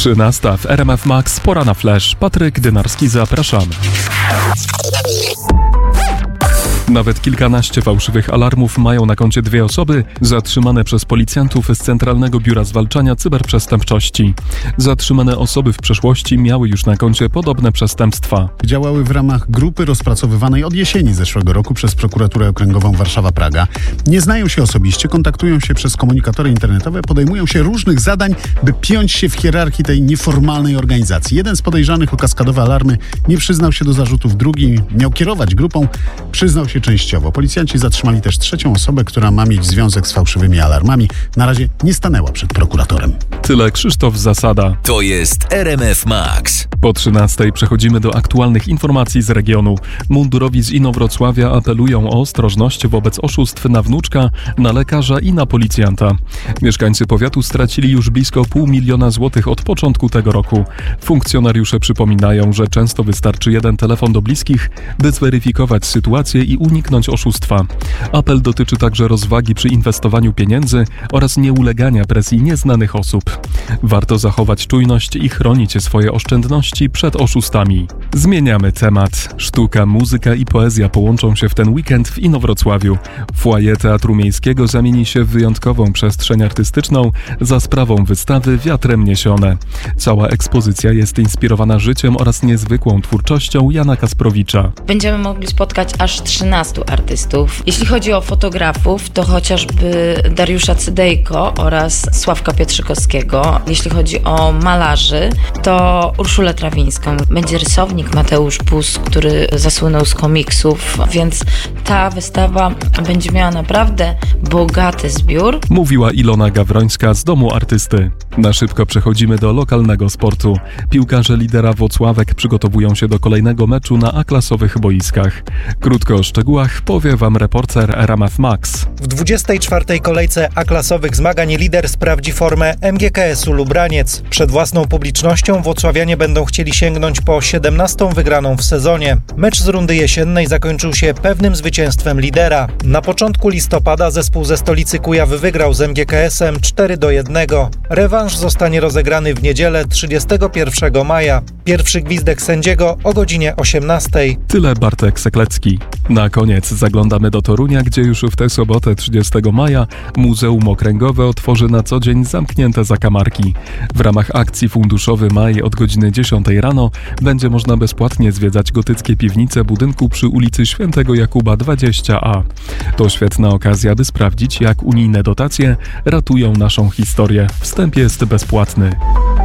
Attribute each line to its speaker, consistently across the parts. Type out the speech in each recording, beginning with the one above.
Speaker 1: 13 w RMF Max, pora na flash. Patryk Dynarski, zapraszamy. Nawet kilkanaście fałszywych alarmów mają na koncie 2 osoby zatrzymane przez policjantów z Centralnego Biura Zwalczania Cyberprzestępczości. Zatrzymane osoby w przeszłości miały już na koncie podobne przestępstwa.
Speaker 2: Działały w ramach grupy rozpracowywanej od jesieni zeszłego roku przez Prokuraturę Okręgową Warszawa-Praga. Nie znają się osobiście, kontaktują się przez komunikatory internetowe, podejmują się różnych zadań, by piąć się w hierarchii tej nieformalnej organizacji. Jeden z podejrzanych o kaskadowe alarmy nie przyznał się do zarzutów, drugi miał kierować grupą, przyznał się częściowo. Policjanci zatrzymali też 3. osobę, która ma mieć związek z fałszywymi alarmami. Na razie nie stanęła przed prokuratorem.
Speaker 1: Tyle Krzysztof Zasada.
Speaker 3: To jest RMF Max.
Speaker 1: Po 13 przechodzimy do aktualnych informacji z regionu. Mundurowi z Inowrocławia apelują o ostrożność wobec oszustw na wnuczka, na lekarza i na policjanta. Mieszkańcy powiatu stracili już blisko 500 000 złotych od początku tego roku. Funkcjonariusze przypominają, że często wystarczy jeden telefon do bliskich, by zweryfikować sytuację i uniknąć oszustwa. Apel dotyczy także rozwagi przy inwestowaniu pieniędzy oraz nieulegania presji nieznanych osób. Warto zachować czujność i chronić swoje oszczędności przed oszustami. Zmieniamy temat. Sztuka, muzyka i poezja połączą się w ten weekend w Inowrocławiu. Foyer Teatru Miejskiego zamieni się w wyjątkową przestrzeń artystyczną za sprawą wystawy Wiatrem niesione. Cała ekspozycja jest inspirowana życiem oraz niezwykłą twórczością Jana Kasprowicza.
Speaker 4: Będziemy mogli spotkać aż 13 artystów. Jeśli chodzi o fotografów, to chociażby Dariusza Cydejko oraz Sławka Pietrzykowskiego. Jeśli chodzi o malarzy, to Urszulę Trawińską. Będzie rysownik Mateusz Pus, który zasłynął z komiksów, więc ta wystawa będzie miała naprawdę bogaty zbiór.
Speaker 1: Mówiła Ilona Gawrońska z Domu Artysty. Na szybko przechodzimy do lokalnego sportu. Piłkarze lidera Włocławek przygotowują się do kolejnego meczu na A-klasowych boiskach. Krótko o szczegółach powie wam reporter RMF Max.
Speaker 5: W 24. kolejce A-klasowych zmagań lider sprawdzi formę MGKS-u Lubraniec. Przed własną publicznością włocławianie będą chcieli sięgnąć po 17. wygraną w sezonie. Mecz z rundy jesiennej zakończył się pewnym zwycięstwem lidera. Na początku listopada zespół ze stolicy Kujaw wygrał z MGKS-em 4-1. Rewanż zostanie rozegrany w niedzielę 31 maja. Pierwszy gwizdek sędziego o godzinie 18.
Speaker 1: Tyle Bartek Seklecki. Na koniec zaglądamy do Torunia, gdzie już w tę sobotę 30 maja Muzeum Okręgowe otworzy na co dzień zamknięte zakamarki. W ramach akcji Funduszowy Maj od godziny 10 rano będzie można bezpłatnie zwiedzać gotyckie piwnice budynku przy ulicy Świętego Jakuba 20A. To świetna okazja, by sprawdzić, jak unijne dotacje ratują naszą historię. Wstęp jest bezpłatny.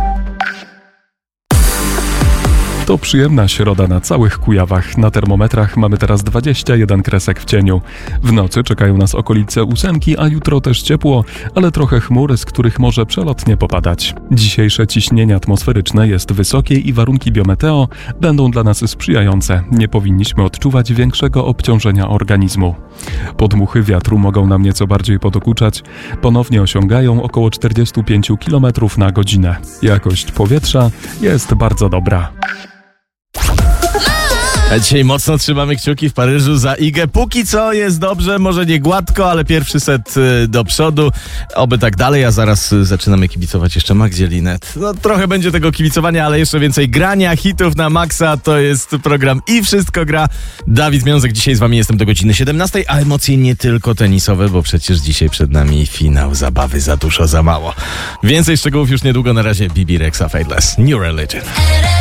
Speaker 1: To przyjemna środa na całych Kujawach. Na termometrach mamy teraz 21 kresek w cieniu. W nocy czekają nas okolice 8, a jutro też ciepło, ale trochę chmur, z których może przelotnie popadać. Dzisiejsze ciśnienie atmosferyczne jest wysokie i warunki biometeo będą dla nas sprzyjające. Nie powinniśmy odczuwać większego obciążenia organizmu. Podmuchy wiatru mogą nam nieco bardziej podokuczać. Ponownie osiągają około 45 km na godzinę. Jakość powietrza jest bardzo dobra.
Speaker 6: A dzisiaj mocno trzymamy kciuki w Paryżu za Igę. Póki co jest dobrze, może nie gładko, ale pierwszy set do przodu. Oby tak dalej, a zaraz zaczynamy kibicować jeszcze Magdzie Linet. No trochę będzie tego kibicowania, ale jeszcze więcej grania, hitów na maksa. To jest program I Wszystko Gra. Dawid Miązek, dzisiaj z wami jestem do godziny 17, a emocje nie tylko tenisowe, bo przecież dzisiaj przed nami finał zabawy Za dużo, za mało. Więcej szczegółów już niedługo, na razie Bibi Rexha Faithless, New Religion.